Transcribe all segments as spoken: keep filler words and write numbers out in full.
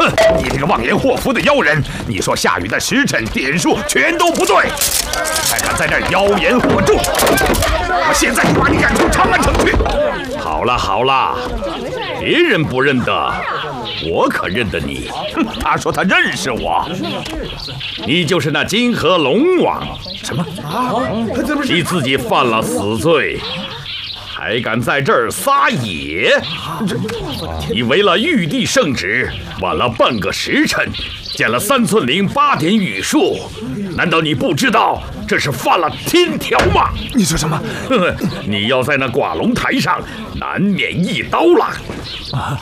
哼，你这个妄言祸福的妖人！你说下雨的时辰点数全都不对，还敢在这儿妖言惑众！我现在就把你赶出长安城去！ 好了好了，别人不认得，我可认得你。 哼，他说他认识我， 你就是那金河龙王。 什么啊？ 你自己犯了死罪，还敢在这儿撒野？你违了玉帝圣旨，晚了半个时辰，见了三寸灵八点雨数，难道你不知道这是犯了天条吗？ 你说什么？ 你要在那挂龙台上难免一刀了。 啊！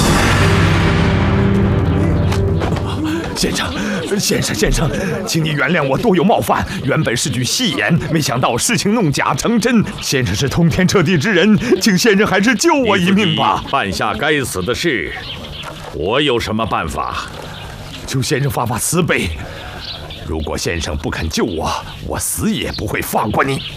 先生，先生，先生，请你原谅我多有冒犯。原本是句戏言，没想到事情弄假成真。先生是通天彻地之人，请先生还是救我一命吧。 犯下该死的事，我有什么办法？ 求先生发发慈悲。如果先生不肯救我，我死也不会放过你。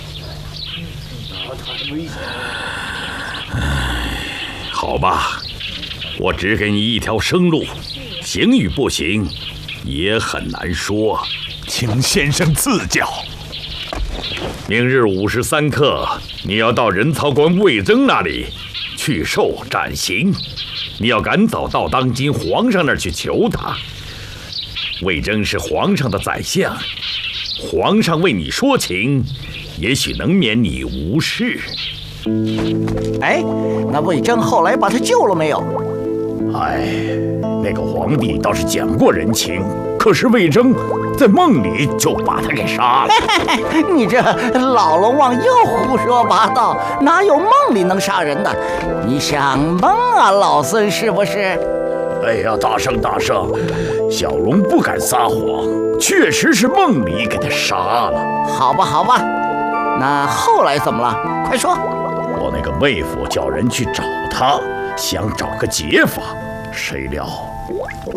好吧，我只给你一条生路，行与不行也很难说， 请先生赐教。 明日午时三刻，你要到人曹官魏征那里去受斩刑，你要赶早到当今皇上那儿去求他。魏征是皇上的宰相，皇上为你说情，也许能免你无事。 哎，那魏征后来把他救了没有？ 哎，那个皇帝倒是讲过人情，可是魏征在梦里就把他给杀了。 你这老龙王又胡说八道，哪有梦里能杀人的？你想蒙啊，老孙是不是？ 哎呀，大圣大圣，小龙不敢撒谎，确实是梦里给他杀了。 好吧好吧，那后来怎么了？快说。 我那个妹夫叫人去找他，想找个解法，谁料